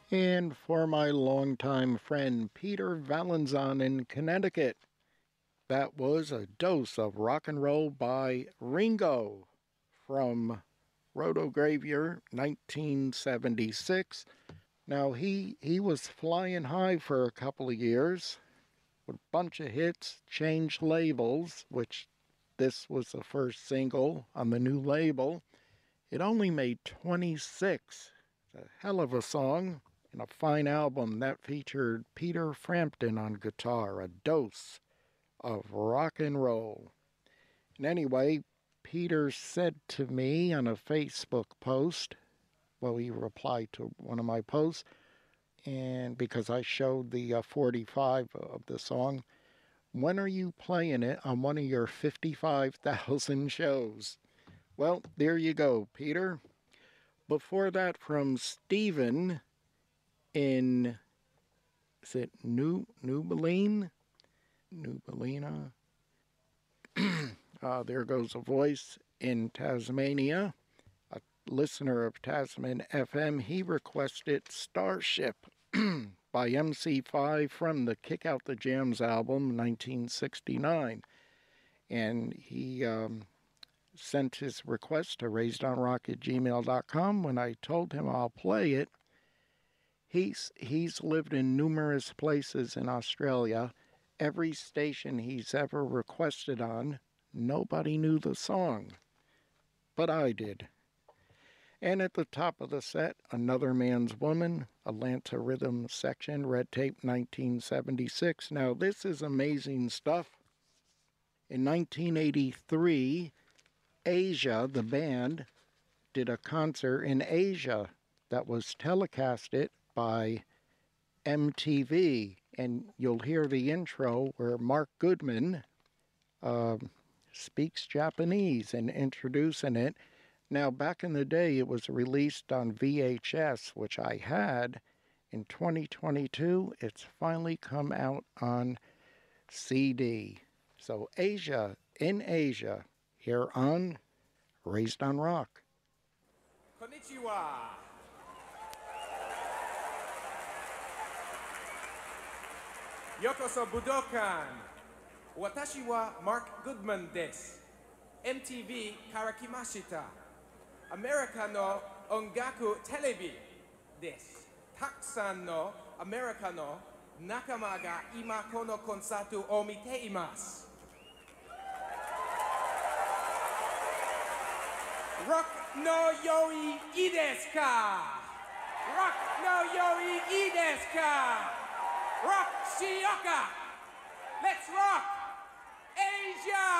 And for my longtime friend Peter Valenzon in Connecticut, that was a dose of rock and roll by Ringo from Rotogravure 1976. Now he was flying high for a couple of years with a bunch of hits, changed labels, which this was the first single on the new label. It only made 26. It's a hell of a song and a fine album that featured Peter Frampton on guitar, a dose of rock and roll. And anyway, Peter said to me on a Facebook post, well, he replied to one of my posts, and because I showed the 45 of the song, when are you playing it on one of your 55,000 shows? Well, there you go, Peter. Before that, from Stephen in, is it Nubeline? Nubelina? There goes a voice in Tasmania. A listener of Tasman FM, he requested Starship by MC5 from the Kick Out the Jams album, 1969. And he sent his request to raisedonrock@gmail.com. When I told him I'll play it, he's lived in numerous places in Australia. Every station he's ever requested on, nobody knew the song, but I did. And at the top of the set, Another Man's Woman, Atlanta Rhythm Section, Red Tape 1976. Now, this is amazing stuff. In 1983, Asia, the band, did a concert in Asia that was telecasted by MTV. And you'll hear the intro where Mark Goodman speaks Japanese and introducing it. Now, back in the day, it was released on VHS, which I had. In 2022, it's finally come out on CD. So Asia, in Asia, here on Raised on Rock. Konnichiwa. Yokoso Budokan. Watashi wa Mark Goodman desu. MTV karakimashita. America no ongaku telebi desu. Takusan no America no nakama ga ima kono konsatu o mite imasu. Rock no yoi ii desu ka? Rock no yoi ii desu ka? Rock shioka! Let's rock! Asia!